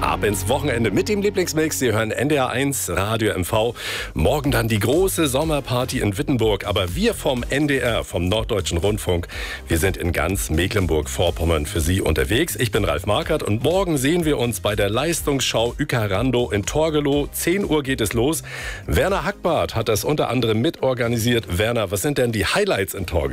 Ab ins Wochenende mit dem Lieblingsmix. Sie hören NDR 1 Radio MV. Morgen dann die große Sommerparty in Wittenburg. Aber wir vom NDR, vom Norddeutschen Rundfunk, wir sind in ganz Mecklenburg-Vorpommern für Sie unterwegs. Ich bin Ralf Markert und morgen sehen wir uns bei der Leistungsschau Ykarando in Torgelow. 10 Uhr geht es los. Werner Hackbarth hat das unter anderem mitorganisiert. Werner, was sind denn die Highlights in Torgelow?